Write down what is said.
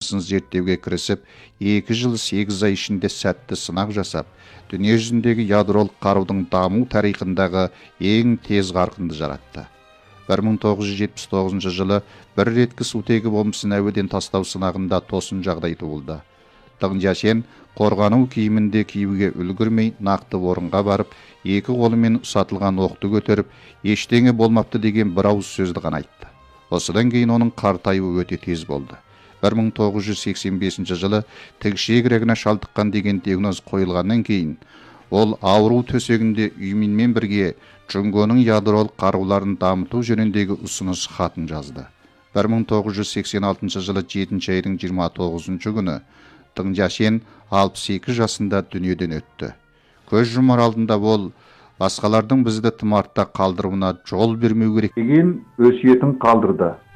салысын зерттеуге кірісіп, 2 жыл 8 ай ішінде сәтті сынақ жасап, дүние жүзіндегі ядролық қарудың даму тарихындағы ең тез қарқынды жаратты. 1979 жылы бір реткі сутегі бомбасын әуеден тастау сынағында тосын жағдай туылды. Дың Жиашен қорғану киімінде киюге үлгірмей нақты орынға барып, 2 қолымен ұсатылған оқты көтеріп, ештеңе болмапты деген бір ауыз сөзді ғана айтты. Осыдан кейін оның қартаюы өте тез болды. 1985 жылы тікішек рагына шалдыққан деген диагноз қойылғаннан кейін, ол ауру төсегінде үйменмен бірге Джунгоның ядролық қаруларын дамыту жөніндегі ұсыныс хатын жазды. 1986 жылы 7 айдың 29 күні Дың Жиашен 62 жасында дүниеден өтті. Көз жұмар алдында ол басқалардың бізді тым артта қалдыруына жол бермеу керек деген өсиетін қалдырды.